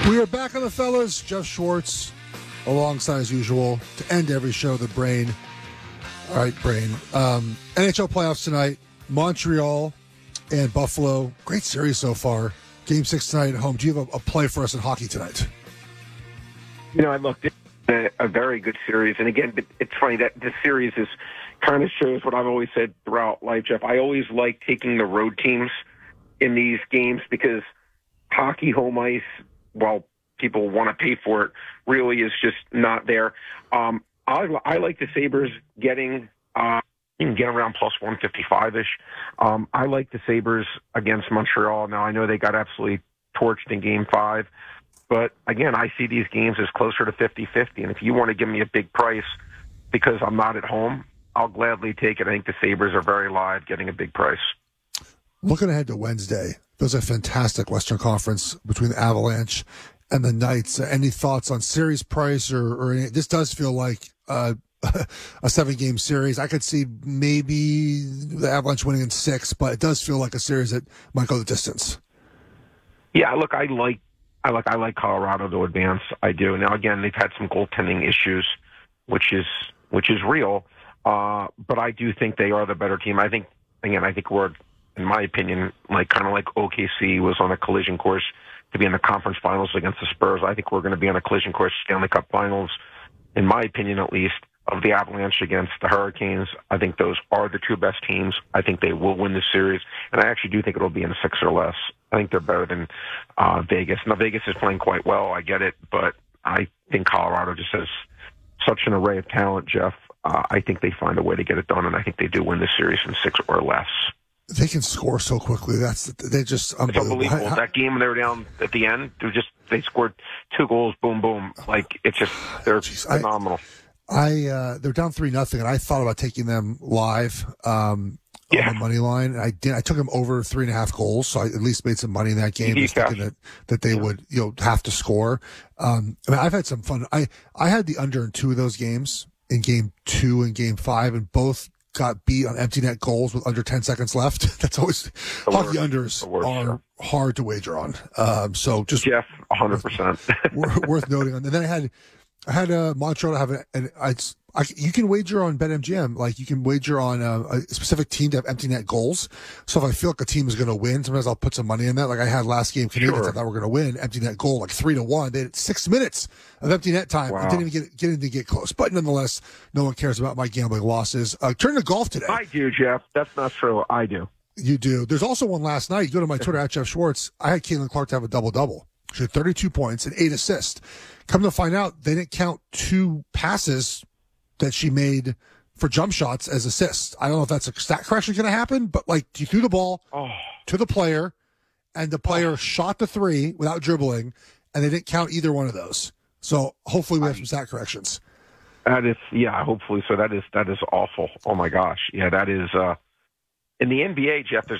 We are back on the fellas. Jeff Schwartz, alongside as usual, to end every show, the Brain. All right, Brain. NHL playoffs tonight. Montreal and Buffalo. Great series so far. Game 6 tonight at home. Do you have a play for us in hockey tonight? I looked at a very good series. And again, it's funny that this series is kind of shows what I've always said throughout life, Jeff. I always like taking the road teams in these games because hockey home ice, while people want to pay for it, really is just not there. I like the Sabres getting you can get around plus 155-ish. I like the Sabres against Montreal. Now, I know they got absolutely torched in Game 5, but again, I see these games as closer to 50-50, and if you want to give me a big price because I'm not at home, I'll gladly take it. I think the Sabres are very live, getting a big price. Looking ahead to Wednesday, there's a fantastic Western Conference between the Avalanche and the Knights. Any thoughts on series price or any, this does feel like a 7-game series. I could see maybe the Avalanche winning in 6, but it does feel like a series that might go the distance. Yeah, look, I like Colorado to advance. I do. Now, again, they've had some goaltending issues, which is real. But I do think they are the better team. I think we're, in my opinion, kind of like OKC was on a collision course to be in the conference finals against the Spurs. I think we're going to be on a collision course, Stanley Cup Finals, in my opinion at least, of the Avalanche against the Hurricanes. I think those are the two best teams. I think they will win the series, and I actually do think it'll be in 6 or less. I think they're better than Vegas. Now, Vegas is playing quite well. I get it, but I think Colorado just has such an array of talent, Jeff. I think they find a way to get it done, and I think they do win the series in 6 or less. They can score so quickly. They just It's unbelievable. That game when they were down at the end, they scored 2 goals, boom, boom. They're phenomenal. They're down 3-0, and I thought about taking them live on the money line. And I did. I took them over 3.5 goals, so I at least made some money in that game. Just thinking that they would have to score. I've had some fun. I had the under in 2 of those games, in Game 2 and Game 5, and both got beat on empty net goals with under 10 seconds left. That's always hockey unders are hard to wager on. So just Jeff, 100% worth noting. And then I had Montreal to have you can wager on BetMGM. Like you can wager on a specific team to have empty net goals. So if I feel like a team is going to win, sometimes I'll put some money in that. Like I had last game, Canadians I thought were going to win empty net goal, like 3-1. They had 6 minutes of empty net time. Wow. I didn't even get close. But nonetheless, no one cares about my gambling losses. Turn to golf today. I do, Jeff. That's not true. I do. You do. There's also one last night. You go to my Twitter at Jeff Schwartz. I had Caitlin Clark to have a double-double. She had 32 points and 8 assists. Come to find out, they didn't count 2 passes that she made for jump shots as assists. I don't know if that's a stat correction going to happen, but you threw the ball to the player, and the player shot the 3 without dribbling, and they didn't count either one of those. So hopefully we have some stat corrections. That is, hopefully so. That is awful. Oh my gosh. Yeah, that is. In the NBA, Jeff, there's